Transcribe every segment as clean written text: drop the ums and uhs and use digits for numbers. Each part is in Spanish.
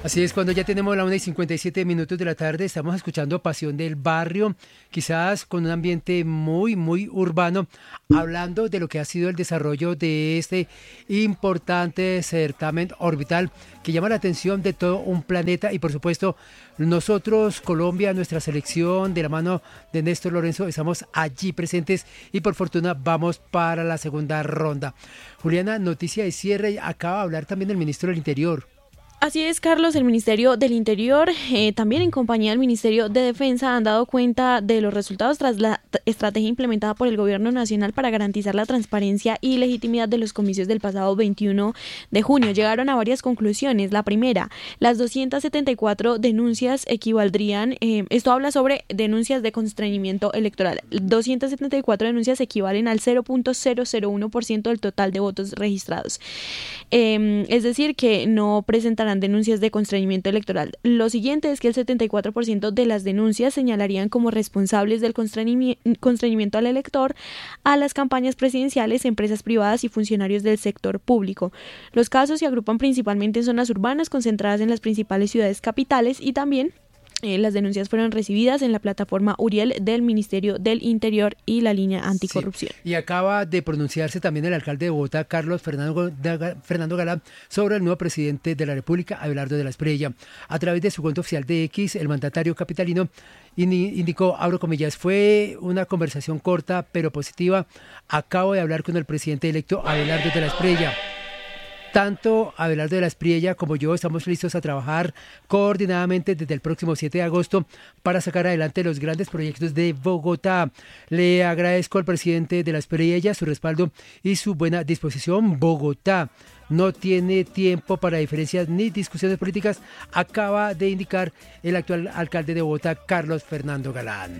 Así es, cuando ya tenemos la 1:57 de la tarde, estamos escuchando Pasión del Barrio, quizás con un ambiente muy urbano, hablando de lo que ha sido el desarrollo de este importante certamen orbital que llama la atención de todo un planeta y por supuesto nosotros, Colombia, nuestra selección de la mano de Néstor Lorenzo, estamos allí presentes y por fortuna vamos para la segunda ronda. Juliana, noticia de cierre, acaba de hablar también el ministro del Interior. Así es, Carlos, el Ministerio del Interior, también en compañía del Ministerio de Defensa, han dado cuenta de los resultados tras la estrategia implementada por el Gobierno Nacional para garantizar la transparencia y legitimidad de los comicios del pasado 21 de junio. Llegaron a varias conclusiones. La primera, las 274 denuncias equivaldrían, esto habla sobre denuncias de constreñimiento electoral. 274 denuncias equivalen al 0.001% del total de votos registrados. Es decir, que no presentarán denuncias de constreñimiento electoral. Lo siguiente es que el 74% de las denuncias señalarían como responsables del constreñimiento al elector a las campañas presidenciales, empresas privadas y funcionarios del sector público. Los casos se agrupan principalmente en zonas urbanas concentradas en las principales ciudades capitales y también las denuncias fueron recibidas en la plataforma Uriel del Ministerio del Interior y la línea anticorrupción. Sí, y acaba de pronunciarse también el alcalde de Bogotá, Carlos Fernando Galán, sobre el nuevo presidente de la República, Abelardo de la Espriella. A través de su cuenta oficial de X, el mandatario capitalino indicó, abro comillas, fue una conversación corta pero positiva. Acabo de hablar con el presidente electo, Abelardo de la Espriella. Tanto Abelardo de la Espriella como yo estamos listos a trabajar coordinadamente desde el próximo 7 de agosto para sacar adelante los grandes proyectos de Bogotá. Le agradezco al presidente de la Espriella su respaldo y su buena disposición. Bogotá no tiene tiempo para diferencias ni discusiones políticas, acaba de indicar el actual alcalde de Bogotá, Carlos Fernando Galán.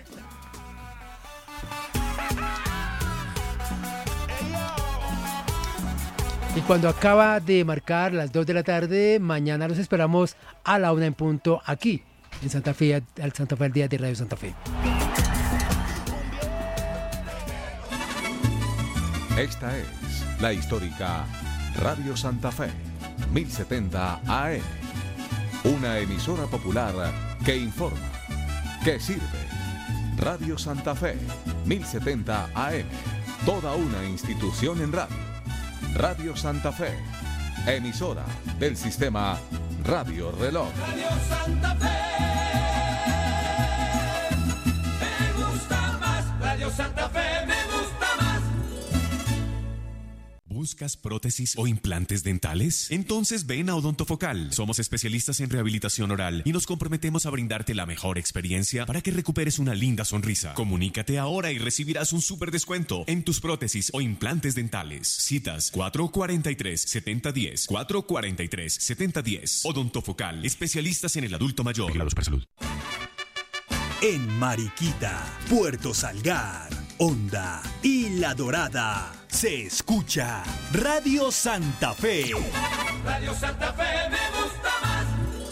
Y cuando acaba de marcar las 2 de la tarde, mañana los esperamos a la 1 en punto aquí, en Santa Fe, al Santa Fe al Día de Radio Santa Fe. Esta es la histórica Radio Santa Fe, 1070 AM. Una emisora popular que informa, que sirve. Radio Santa Fe, 1070 AM. Toda una institución en radio. Radio Santa Fe, emisora del sistema Radio Reloj. Radio Santa Fe, me gusta más. Radio Santa Fe, me gusta más. ¿Buscas prótesis o implantes dentales? Entonces ven a Odontofocal. Somos especialistas en rehabilitación oral y nos comprometemos a brindarte la mejor experiencia para que recuperes una linda sonrisa. Comunícate ahora y recibirás un súper descuento en tus prótesis o implantes dentales. Citas 443-7010, 443-7010. Odontofocal, especialistas en el adulto mayor. Vigilados para salud. En Mariquita, Puerto Salgar, Honda y La Dorada se escucha Radio Santa Fe. Radio Santa Fe me gusta más.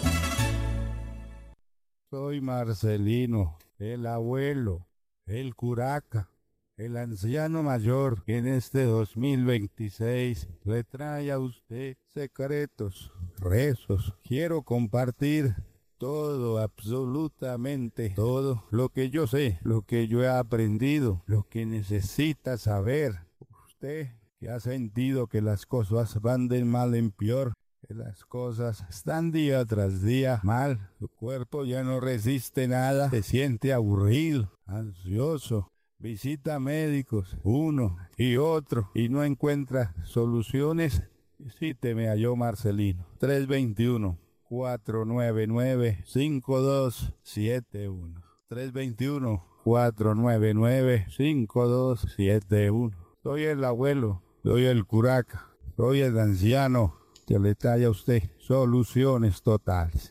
Soy Marcelino, el abuelo, el curaca, el anciano mayor que en este 2026 le trae a usted secretos, rezos. Quiero compartir todo, absolutamente todo lo que yo sé, lo que yo he aprendido, lo que necesita saber. Usted que ha sentido que las cosas van de mal en peor, que las cosas están día tras día mal, su cuerpo ya no resiste nada, se siente aburrido, ansioso, visita médicos, uno y otro, y no encuentra soluciones. Visíteme a yo, Marcelino, 321-499-5271. 321-499-5271. Soy el abuelo, soy el curaca, soy el anciano que le trae a usted soluciones totales.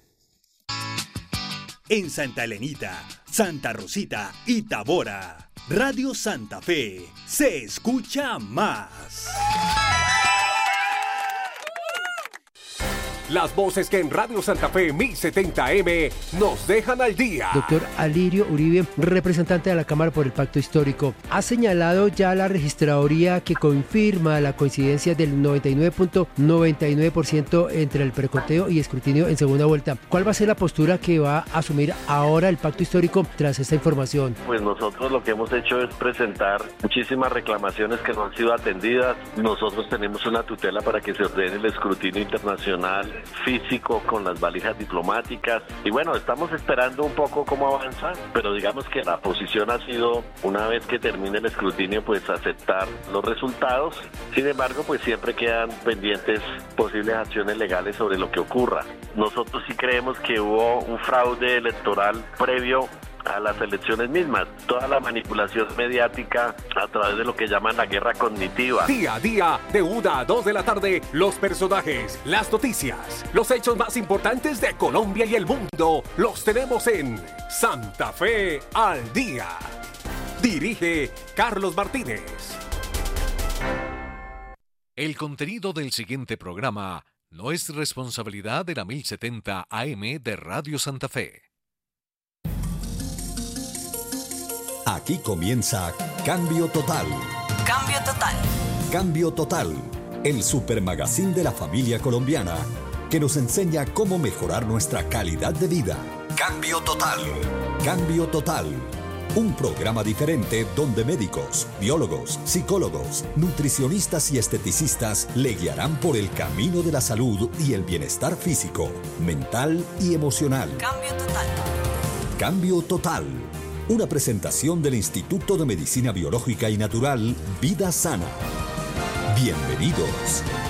En Santa Elenita, Santa Rosita y Tabora, Radio Santa Fe se escucha más. Las voces que en Radio Santa Fe 1070M nos dejan al día. Doctor Alirio Uribe, representante de la Cámara por el Pacto Histórico, ha señalado ya la registraduría que confirma la coincidencia del 99.99% entre el preconteo y escrutinio en segunda vuelta. ¿Cuál va a ser la postura que va a asumir ahora el Pacto Histórico tras esta información? Pues nosotros lo que hemos hecho es presentar muchísimas reclamaciones que no han sido atendidas. Nosotros tenemos una tutela para que se ordene el escrutinio internacional físico con las valijas diplomáticas. Y bueno, estamos esperando un poco cómo avanza, pero digamos que la posición ha sido, una vez que termine el escrutinio, pues aceptar los resultados. Sin embargo, pues siempre quedan pendientes posibles acciones legales sobre lo que ocurra. Nosotros sí creemos que hubo un fraude electoral previo a las elecciones mismas, toda la manipulación mediática a través de lo que llaman la guerra cognitiva. Día a día, de 1 a 2 de la tarde, los personajes, las noticias, los hechos más importantes de Colombia y el mundo, los tenemos en Santa Fe al Día. Dirige Carlos Martínez. El contenido del siguiente programa no es responsabilidad de la 1070 AM de Radio Santa Fe. Aquí comienza Cambio Total. Cambio Total. Cambio Total, el supermagazín de la familia colombiana que nos enseña cómo mejorar nuestra calidad de vida. Cambio Total. Cambio Total. Un programa diferente donde médicos, biólogos, psicólogos, nutricionistas y esteticistas le guiarán por el camino de la salud y el bienestar físico, mental y emocional. Cambio Total. Cambio Total. Una presentación del Instituto de Medicina Biológica y Natural Vida Sana. Bienvenidos.